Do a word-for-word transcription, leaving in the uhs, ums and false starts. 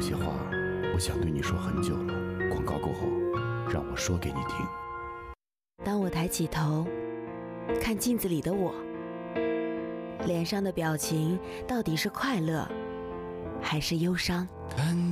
些话我想对你说很久了，广告过后让我说给你听。 当我抬起头看镜子里的我，脸上的表情到底是快乐还是忧伤？ 看